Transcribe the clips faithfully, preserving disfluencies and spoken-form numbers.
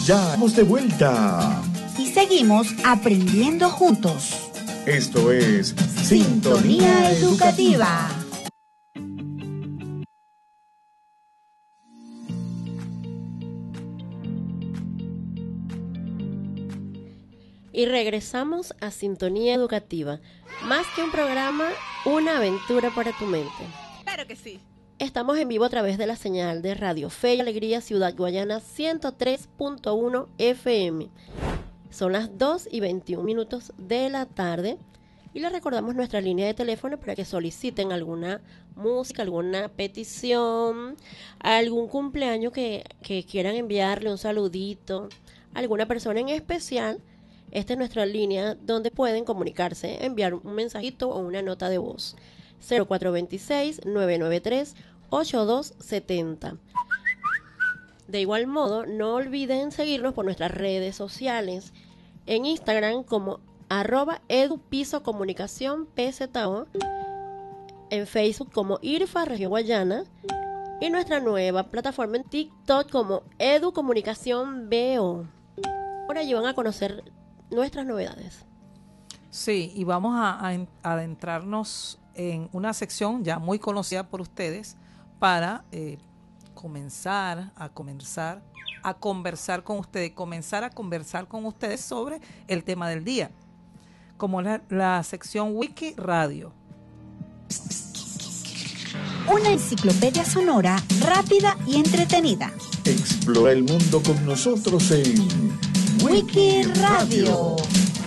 Ya estamos de vuelta. Y seguimos aprendiendo juntos. Esto es Sintonía Educativa. Y regresamos a Sintonía Educativa. Más que un programa, una aventura para tu mente. Claro que sí. Estamos en vivo a través de la señal de Radio Fe y Alegría Ciudad Guayana ciento tres punto uno F M. Son las dos y veintiún minutos de la tarde y les recordamos nuestra línea de teléfono para que soliciten alguna música, alguna petición, algún cumpleaños que, que quieran enviarle un saludito a alguna persona en especial. Esta es nuestra línea donde pueden comunicarse, enviar un mensajito o una nota de voz. cero cuatro dos seis, nueve nueve tres, ocho dos siete cero. De igual modo, no olviden seguirnos por nuestras redes sociales. En Instagram como arroba edupisocomunicación pzo, en Facebook como IRFA Región Guayana y nuestra nueva plataforma en TikTok como Educomunicación B O. Ahora allí van a conocer nuestras novedades. Sí, y vamos a, a adentrarnos en una sección ya muy conocida por ustedes para eh, comenzar a comenzar a conversar con ustedes, comenzar a conversar con ustedes sobre el tema del día, como la, la sección Wiki Radio. Una enciclopedia sonora rápida y entretenida. Explora el mundo con nosotros en Wiki Radio.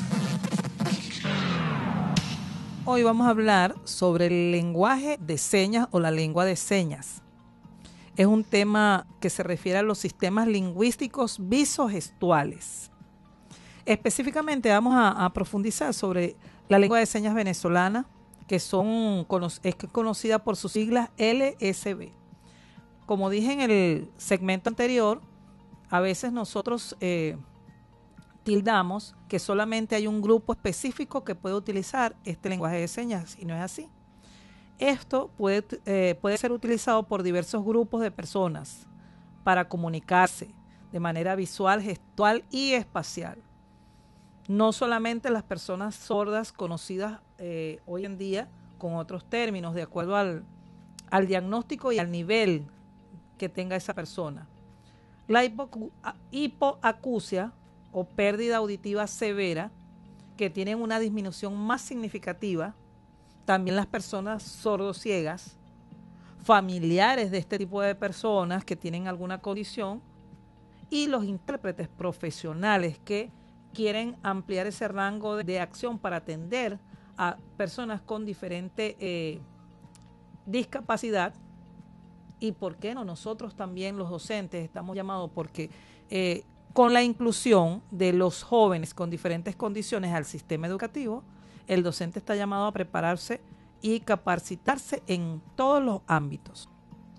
Hoy vamos a hablar sobre el lenguaje de señas o la lengua de señas. Es un tema que se refiere a los sistemas lingüísticos visogestuales. Específicamente vamos a, a profundizar sobre la lengua de señas venezolana, que son es conocida por sus siglas L S B. Como dije en el segmento anterior, a veces nosotros eh, tildamos que solamente hay un grupo específico que puede utilizar este lenguaje de señas, y no es así. Esto puede, eh, puede ser utilizado por diversos grupos de personas para comunicarse de manera visual, gestual y espacial. No solamente las personas sordas conocidas eh, hoy en día con otros términos, de acuerdo al, al diagnóstico y al nivel que tenga esa persona. La hipo, hipoacusia o pérdida auditiva severa, que tienen una disminución más significativa. También las personas sordociegas, familiares de este tipo de personas que tienen alguna condición, y los intérpretes profesionales que quieren ampliar ese rango de, de acción para atender a personas con diferente eh, discapacidad. Y por qué no, nosotros también los docentes estamos llamados, porque eh, con la inclusión de los jóvenes con diferentes condiciones al sistema educativo, el docente está llamado a prepararse y capacitarse en todos los ámbitos.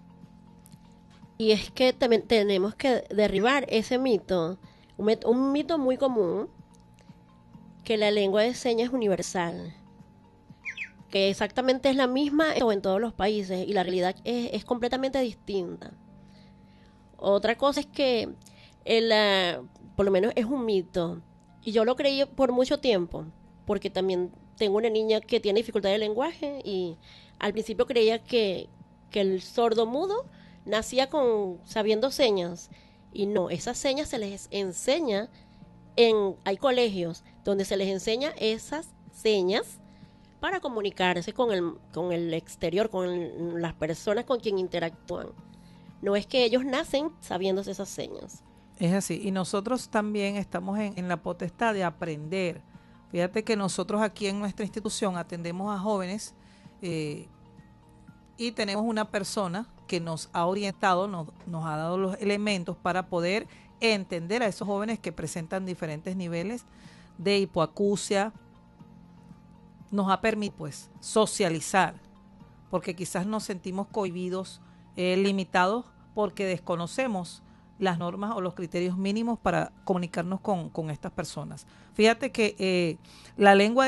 Y es que también tenemos que derribar ese mito, un, mit- un mito muy común, que la lengua de señas es universal, que exactamente es la misma en todos los países, y la realidad es, es completamente distinta. Otra cosa es que, el, uh, por lo menos es un mito, y yo lo creí por mucho tiempo, porque también tengo una niña que tiene dificultad de lenguaje y al principio creía que, que el sordo mudo nacía con sabiendo señas, y no, esas señas se les enseña en, hay colegios donde se les enseña esas señas para comunicarse con el, con el exterior, con el, las personas con quien interactúan. No es que ellos nacen sabiéndose esas señas. Es así, y nosotros también estamos en, en la potestad de aprender. Fíjate que nosotros aquí en nuestra institución atendemos a jóvenes eh, y tenemos una persona que nos ha orientado, nos, nos ha dado los elementos para poder entender a esos jóvenes que presentan diferentes niveles de hipoacusia. Nos ha permitido pues socializar, porque quizás nos sentimos cohibidos, eh, limitados, porque desconocemos las normas o los criterios mínimos para comunicarnos con, con estas personas. Fíjate que eh, la lengua